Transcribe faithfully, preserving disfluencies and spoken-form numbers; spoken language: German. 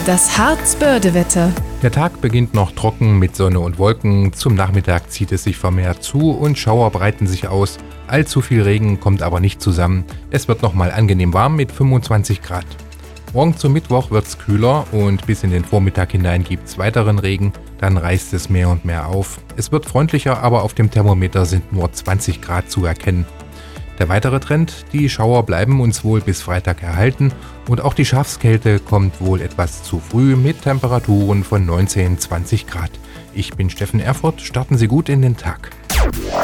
Das Harz-Börde-Wetter. Der Tag beginnt noch trocken mit Sonne und Wolken. Zum Nachmittag zieht es sich vermehrt zu und Schauer breiten sich aus. Allzu viel Regen kommt aber nicht zusammen. Es wird nochmal angenehm warm mit fünfundzwanzig Grad. Morgen zum Mittwoch wird es kühler und bis in den Vormittag hinein gibt es weiteren Regen. Dann reißt es mehr und mehr auf. Es wird freundlicher, aber auf dem Thermometer sind nur zwanzig Grad zu erkennen. Der weitere Trend, die Schauer bleiben uns wohl bis Freitag erhalten und auch die Schafskälte kommt wohl etwas zu früh mit Temperaturen von neunzehn, zwanzig Grad. Ich bin Steffen Erfurt, starten Sie gut in den Tag.